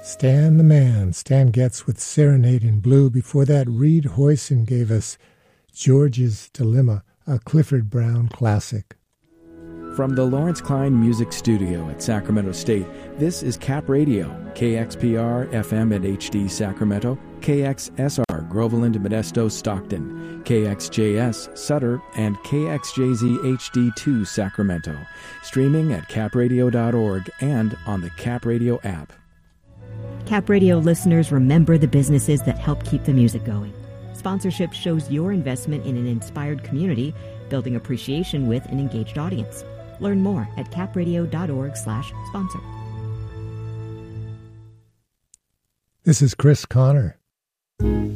Stan the Man, Stan Getz with Serenade in Blue. Before that, Reed Hoyson gave us George's Dilemma, a Clifford Brown classic. From the Lawrence Klein Music Studio at Sacramento State, this is Cap Radio, KXPR FM and HD Sacramento, KXSR Groveland, Modesto, Stockton, KXJS Sutter, and KXJZ HD2 Sacramento. Streaming at capradio.org and on the Cap Radio app. Cap Radio listeners, remember the businesses that help keep the music going. Sponsorship shows your investment in an inspired community, building appreciation with an engaged audience. Learn more at capradio.org/sponsor. This is Chris Connor.